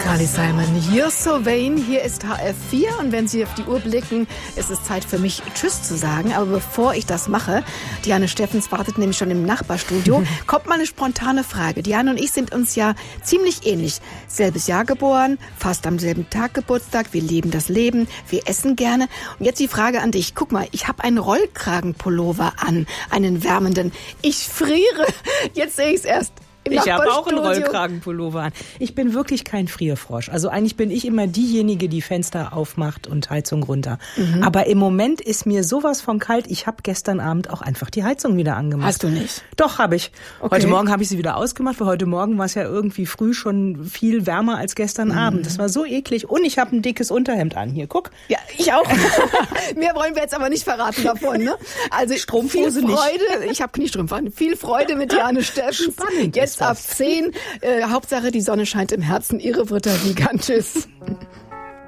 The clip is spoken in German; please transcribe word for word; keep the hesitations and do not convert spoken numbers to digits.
Carly Simon, You're So Vain. Hier ist H F vier und wenn Sie auf die Uhr blicken, ist es Zeit für mich Tschüss zu sagen. Aber bevor ich das mache, Diane Steffens wartet nämlich schon im Nachbarstudio, kommt mal eine spontane Frage. Diane und ich sind uns ja ziemlich ähnlich. Selbes Jahr geboren, fast am selben Tag Geburtstag, wir leben das Leben, wir essen gerne. Und jetzt die Frage an dich. Guck mal, ich habe einen Rollkragenpullover an, einen wärmenden. Ich friere. Jetzt sehe ich es erst. Ich habe auch einen Rollkragenpullover an. Ich bin wirklich kein Frierfrosch. Also eigentlich bin ich immer diejenige, die Fenster aufmacht und Heizung runter. Mhm. Aber im Moment ist mir sowas von kalt. Ich habe gestern Abend auch einfach die Heizung wieder angemacht. Hast du nicht? Doch, habe ich. Okay. Heute Morgen habe ich sie wieder ausgemacht, weil heute Morgen war es ja irgendwie früh schon viel wärmer als gestern mhm. Abend. Das war so eklig. Und ich habe ein dickes Unterhemd an. Hier, guck. Ja, ich auch. Mehr wollen wir jetzt aber nicht verraten davon. Ne? Also Strumpfhose viel Freude. nicht. Ich habe Kniestrümpfe an. Viel Freude mit Diane Steffens. Spannend. Jetzt ab zehn. Äh, Hauptsache, die Sonne scheint im Herzen. Ihre Britta Wiegand. Tschüss.